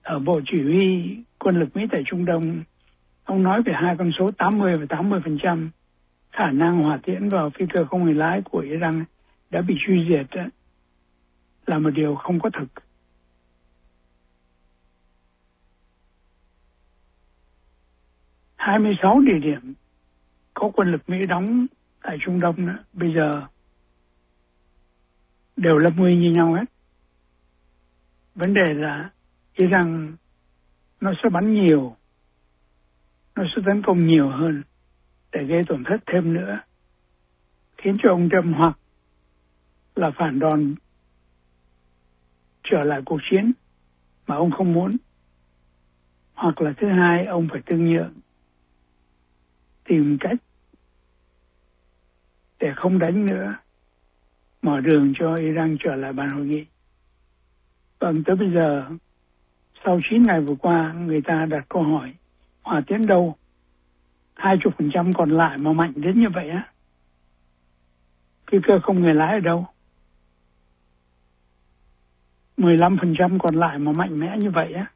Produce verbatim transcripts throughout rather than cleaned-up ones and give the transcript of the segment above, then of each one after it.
ở Bộ Chỉ huy Quân lực Mỹ tại Trung Đông, ông nói về hai con số tám mươi và tám mươi phần trăm khả năng hỏa tiễn vào phi cơ không người lái của Iran đã bị truy diệt đó, là một điều không có thực. hai mươi sáu địa điểm có quân lực Mỹ đóng tại Trung Đông đó, bây giờ đều lâm nguy như nhau hết. Vấn đề là Iran nó sẽ bắn nhiều, nó sẽ tấn công nhiều hơn để gây tổn thất thêm nữa, khiến cho ông Trump hoặc là phản đòn trở lại cuộc chiến mà ông không muốn, hoặc là thứ hai ông phải tương nhượng, tìm cách để không đánh nữa, mở đường cho Iran trở lại bàn hội nghị. Vâng, tới bây giờ, sau chín ngày vừa qua, người ta đặt câu hỏi, hỏa tiễn đâu? hai mươi phần trăm còn lại mà mạnh đến như vậy á? Phi cơ không người lái ở đâu? mười lăm phần trăm còn lại mà mạnh mẽ như vậy á?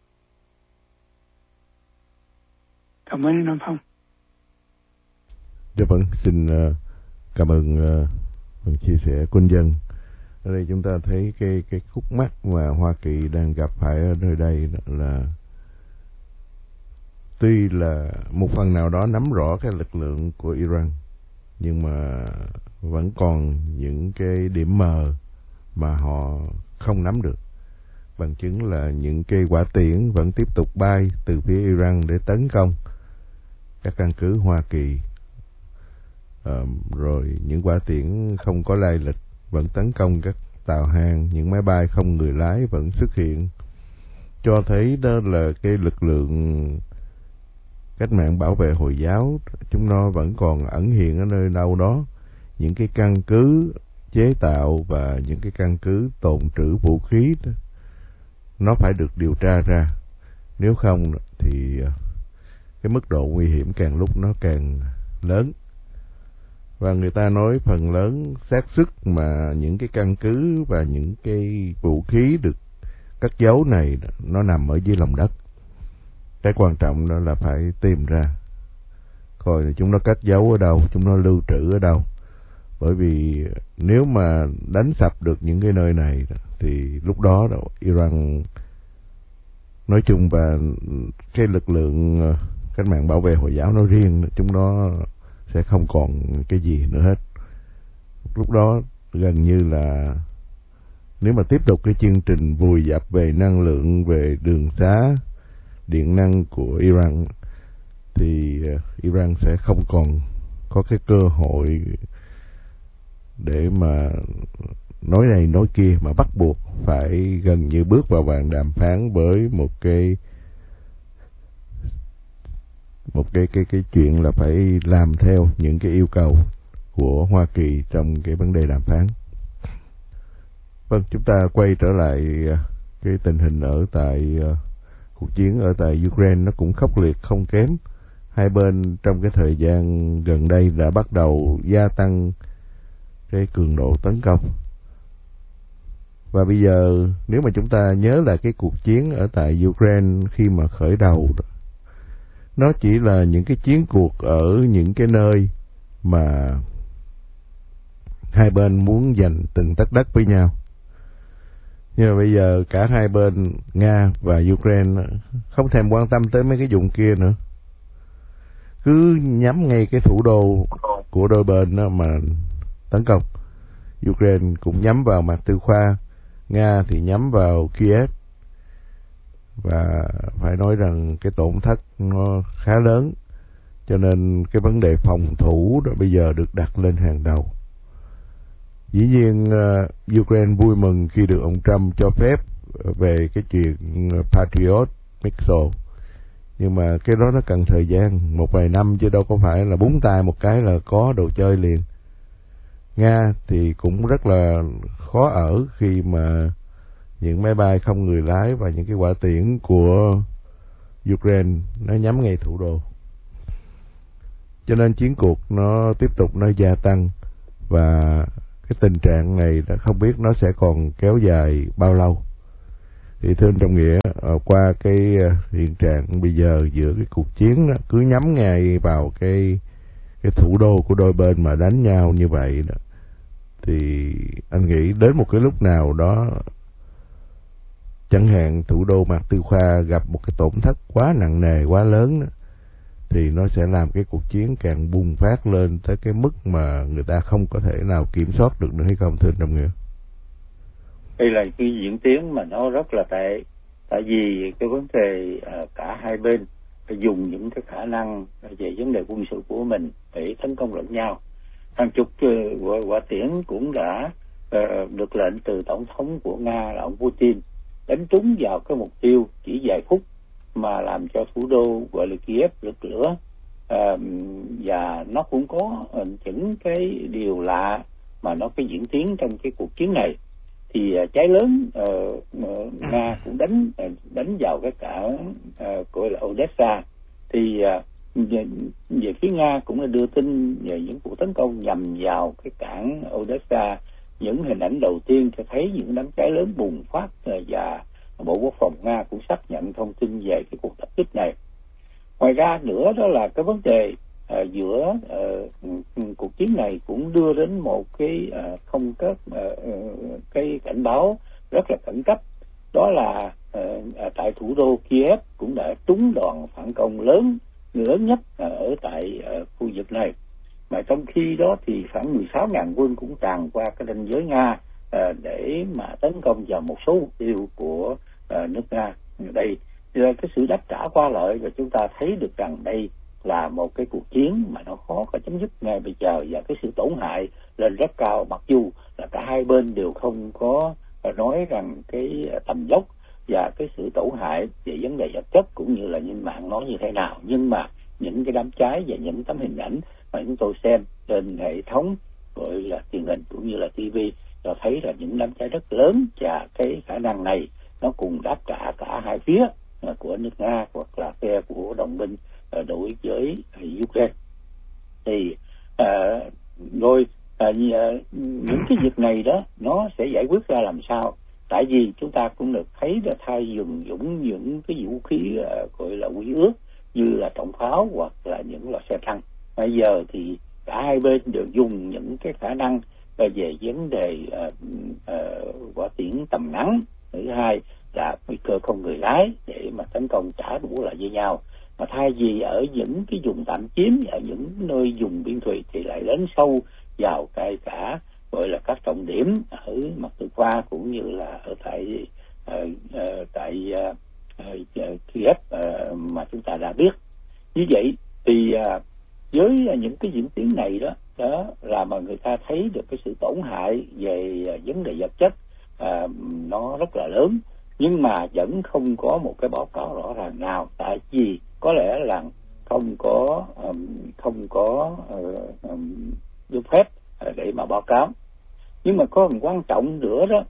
Cảm ơn anh Nam Phong. Dạ vâng, xin uh, cảm ơn uh, chia sẻ của anh Dân. Ở đây chúng ta thấy cái cái khúc mắc mà Hoa Kỳ đang gặp phải ở nơi đây là tuy là một phần nào đó nắm rõ cái lực lượng của Iran, nhưng mà vẫn còn những cái điểm mờ mà họ không nắm được. Bằng chứng là những cái quả tiễn vẫn tiếp tục bay từ phía Iran để tấn công các căn cứ Hoa Kỳ. Uh, rồi những quả tiễn không có lai lịch vẫn tấn công các tàu hàng, những máy bay không người lái vẫn xuất hiện, cho thấy đó là cái lực lượng cách mạng bảo vệ Hồi giáo chúng nó vẫn còn ẩn hiện ở nơi đâu đó. Những cái căn cứ chế tạo và những cái căn cứ tồn trữ vũ khí đó, nó phải được điều tra ra, nếu không thì cái mức độ nguy hiểm càng lúc nó càng lớn. Và người ta nói phần lớn xác suất mà những cái căn cứ và những cái vũ khí được cất giấu này nó nằm ở dưới lòng đất. Cái quan trọng đó là phải tìm ra coi chúng nó cất giấu ở đâu, chúng nó lưu trữ ở đâu. Bởi vì nếu mà đánh sập được những cái nơi này thì lúc đó Iran nói chung và cái lực lượng cách mạng bảo vệ Hồi giáo nói riêng, chúng nó sẽ không còn cái gì nữa hết. Lúc đó gần như là nếu mà tiếp tục cái chương trình vùi dập về năng lượng, về đường xá, điện năng của Iran, thì Iran sẽ không còn có cái cơ hội để mà nói này nói kia, mà bắt buộc phải gần như bước vào bàn đàm phán với một cái một cái cái cái chuyện là phải làm theo những cái yêu cầu của Hoa Kỳ trong cái vấn đề đàm phán. Vâng, chúng ta quay trở lại cái tình hình ở tại uh, cuộc chiến ở tại Ukraine, nó cũng khốc liệt không kém. Hai bên trong cái thời gian gần đây đã bắt đầu gia tăng cái cường độ tấn công. Và bây giờ nếu mà chúng ta nhớ là cái cuộc chiến ở tại Ukraine khi mà khởi đầu, nó chỉ là những cái chiến cuộc ở những cái nơi mà hai bên muốn giành từng tấc đất với nhau. Nhưng mà bây giờ cả hai bên Nga và Ukraine không thèm quan tâm tới mấy cái vùng kia nữa, cứ nhắm ngay cái thủ đô của đôi bên đó mà tấn công. Ukraine cũng nhắm vào Mạc Tư Khoa, Nga thì nhắm vào Kiev. Và phải nói rằng cái tổn thất nó khá lớn, cho nên cái vấn đề phòng thủ đó bây giờ được đặt lên hàng đầu. Dĩ nhiên uh, Ukraine vui mừng khi được ông Trump cho phép về cái chuyện Patriot Missile, nhưng mà cái đó nó cần thời gian, một vài năm chứ đâu có phải là búng tay một cái là có đồ chơi liền. Nga thì cũng rất là khó ở khi mà những máy bay không người lái và những cái quả tiễn của Ukraine nó nhắm ngay thủ đô. Cho nên chiến cuộc nó tiếp tục nó gia tăng, và cái tình trạng này đã không biết nó sẽ còn kéo dài bao lâu. Thì thưa anh Trọng Nghĩa, qua cái hiện trạng bây giờ giữa cái cuộc chiến đó, cứ nhắm ngay vào cái cái thủ đô của đôi bên mà đánh nhau như vậy đó, thì anh nghĩ đến một cái lúc nào đó, chẳng hạn thủ đô Mạc Tư Khoa gặp một cái tổn thất quá nặng nề, quá lớn đó, thì nó sẽ làm cái cuộc chiến càng bùng phát lên tới cái mức mà người ta không có thể nào kiểm soát được nữa hay không, thưa anh Trọng Nghĩa? Đây là cái diễn tiến mà nó rất là tệ, tại vì cái vấn đề cả hai bên phải dùng những cái khả năng về vấn đề quân sự của mình để tấn công lẫn nhau. Hàng chục quả tiễn cũng đã uh, được lệnh từ tổng thống của Nga là ông Putin đánh trúng vào cái mục tiêu chỉ vài phút mà làm cho thủ đô gọi là Kiev rực lửa. Uh, và nó cũng có những cái điều lạ mà nó cái diễn tiến trong cái cuộc chiến này. Thì uh, cháy lớn uh, uh, Nga cũng đánh uh, đánh vào cái cảng uh, gọi là Odessa. Thì uh, về, về phía Nga cũng đã đưa tin về những cuộc tấn công nhằm vào cái cảng Odessa. Những hình ảnh đầu tiên cho thấy những đám cháy lớn bùng phát, uh, và Bộ Quốc phòng Nga cũng xác nhận thông tin về cái cuộc tập kích này. Ngoài ra nữa đó là cái vấn đề uh, giữa uh, cuộc chiến này cũng đưa đến một cái uh, không cấp uh, cái cảnh báo rất là khẩn cấp, đó là uh, tại thủ đô Kiev cũng đã trúng đòn phản công lớn lớn nhất uh, ở tại uh, khu vực này. Mà trong khi đó thì khoảng mười sáu nghìn quân cũng tràn qua cái ranh giới Nga uh, để mà tấn công vào một số mục tiêu của uh, nước Nga. Đây là cái sự đáp trả qua lợi, và chúng ta thấy được rằng đây là một cái cuộc chiến mà nó khó có chấm dứt ngay bây giờ, và cái sự tổn hại lên rất cao, mặc dù là cả hai bên đều không có nói rằng cái tầm dốc và cái sự tổn hại về vấn đề vật chất cũng như là nhân mạng nó như thế nào. Nhưng mà những cái đám cháy và những tấm hình ảnh mà chúng tôi xem trên hệ thống gọi là truyền hình cũng như là ti vi cho thấy là những đám cháy rất lớn, và cái khả năng này nó cùng đáp trả cả hai phía của nước Nga hoặc là phe của đồng minh đối với Ukraine. Thì à, rồi à, những cái việc này đó nó sẽ giải quyết ra làm sao? Tại vì chúng ta cũng được thấy là thay dùng dũng những cái vũ khí uh, gọi là quý ước như là trọng pháo hoặc là những loại xe tăng. Bây giờ thì cả hai bên đều dùng những cái khả năng uh, về vấn đề uh, uh, quả tiễn tầm ngắn. Thứ hai là nguy cơ không người lái để mà tấn công trả đũa lại với nhau. Mà thay vì ở những cái vùng tạm chiếm, ở những nơi vùng biên thùy thì lại đến sâu vào cái cả gọi là các trọng điểm ở Mạc Tư Khoa cũng như là ở tại uh, uh, tại uh, uh, Kiev uh, mà chúng ta đã biết. Như vậy thì uh, với những cái diễn tiến này đó đó là mà người ta thấy được cái sự tổn hại về uh, vấn đề vật chất uh, nó rất là lớn, nhưng mà vẫn không có một cái báo cáo rõ ràng nào, tại vì có lẽ là không có um, không có uh, um, được phép uh, để mà báo cáo. Nhưng mà có một quan trọng nữa đó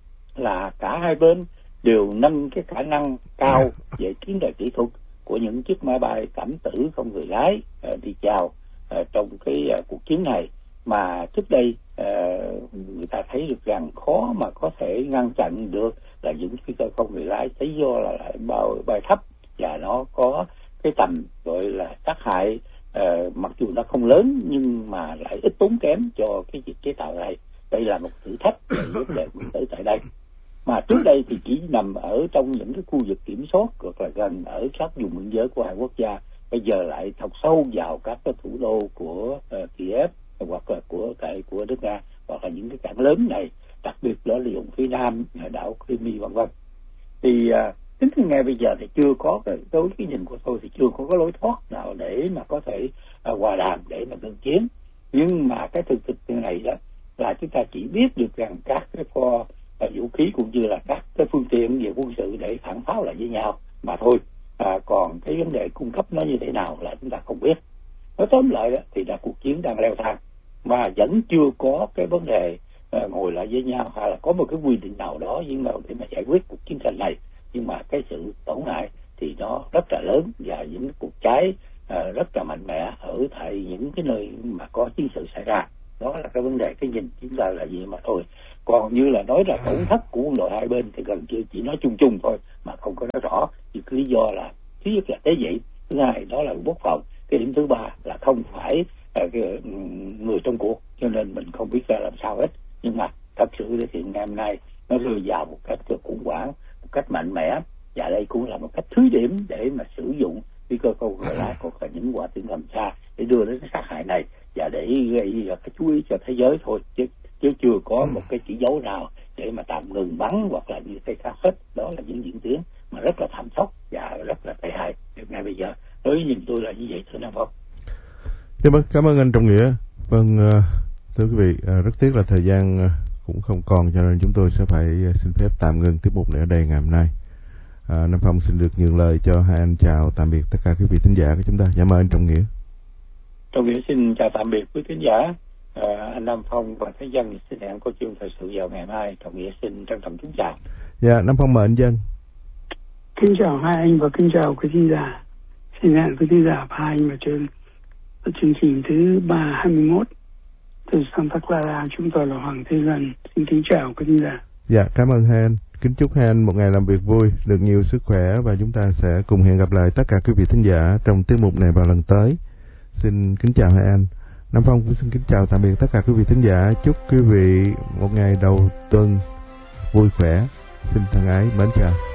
là cả hai bên đều nâng cái khả năng cao về chiến thuật kỹ thuật của những chiếc máy bay cảm tử không người lái uh, đi chào uh, trong cái uh, cuộc chiến này, mà trước đây uh, người ta thấy được rằng khó mà có thể ngăn chặn được là những phi cơ không người lái, lý do là lại bao bay thấp và nó có cái tầm gọi là tác hại uh, mặc dù nó không lớn nhưng mà lại ít tốn kém cho cái việc chế tạo này. Đây là một thử thách về vấn đề quân sự tại đây. Mà trước đây thì chỉ nằm ở trong những cái khu vực kiểm soát hoặc là gần ở sát vùng biên giới của hai quốc gia, bây giờ lại thọc sâu vào các cái thủ đô của uh, Kiev hoặc là của tại của nước Nga hoặc là những cái cảng lớn này, đặc biệt đó là vùng phía nam đảo Crimea vân vân. Thì uh, tính đến ngày bây giờ thì chưa có cái đối cái nhìn của tôi thì chưa có cái lối thoát nào để mà có thể uh, hòa đàm để mà ngưng chiến. Nhưng mà cái thực thực này đó là chúng ta chỉ biết được rằng các cái kho uh, vũ khí cũng như là các cái phương tiện về quân sự để phản pháo lại với nhau mà thôi. À, còn cái vấn đề cung cấp nó như thế nào là chúng ta không biết. Nói tóm lại đó, thì là cuộc chiến đang leo thang mà vẫn chưa có cái vấn đề uh, ngồi lại với nhau hay là có một cái quy định nào đó nhưng mà để mà giải quyết cuộc chiến tranh này. Nhưng mà cái sự tổn hại thì nó rất là lớn và những cuộc cháy uh, rất là mạnh mẽ ở tại những cái nơi mà có chiến sự xảy ra. Đó là cái vấn đề, cái nhìn chúng ta là gì mà thôi. Còn như là nói là tổn thất của quân đội hai bên thì gần như chỉ nói chung chung thôi mà không có nói rõ. Vì cái lý do là thứ nhất là tế vị, thứ hai đó là quốc phòng, cái điểm thứ ba là không phải uh, cái, người trong cuộc, cho nên mình không biết ra làm sao hết. Nhưng mà thật sự thì ngày hôm nay nó rơi vào một cách khủng hoảng, một cách mạnh mẽ, và đây cũng là một cách thí điểm để mà sử dụng cái cơ câu gọi là hoặc là những quả tiễn tầm xa để đưa đến cái sát hại này, và để gây cái chú ý cho thế giới thôi, chứ chứ chưa có một cái chỉ dấu nào để mà tạm ngừng bắn hoặc là như thế khác hết. Đó là những diễn tiến mà rất là thảm khốc và rất là tệ hại được ngay bây giờ. Đối với nhìn tôi là như vậy thưa Nam Phong. Dạ vâng, cảm ơn anh Trọng Nghĩa. Vâng, thưa quý vị, rất tiếc là thời gian cũng không còn, cho nên chúng tôi sẽ phải xin phép tạm ngừng tiết mục này ở đây ngày hôm nay. À, Nam Phong xin được nhường lời cho hai anh chào tạm biệt tất cả quý vị thính giả của chúng ta. Dạ mời anh Trọng Nghĩa. Trọng Nghĩa xin chào tạm biệt quý thính giả. À, anh Nam Phong và Thế Dân xin hẹn câu chuyện thời sự vào ngày mai. Trọng Nghĩa xin trân trọng kính chào. Dạ, Nam Phong mời anh Dân. Kính chào hai anh và kính chào quý thính giả. Xin hẹn quý thính giả và hai anh vào trên chương trình thứ ba hai mươi mốt từ Santa Clara. Chúng tôi là Hoàng Thế Dân. Xin kính chào quý thính giả. Dạ, cảm ơn hai anh. Kính chúc hai anh một ngày làm việc vui, được nhiều sức khỏe, và chúng ta sẽ cùng hẹn gặp lại tất cả quý vị thính giả trong tiết mục này vào lần tới. Xin kính chào hai anh. Nam Phong cũng xin kính chào tạm biệt tất cả quý vị thính giả. Chúc quý vị một ngày đầu tuần vui khỏe. Xin thân ái mến chào.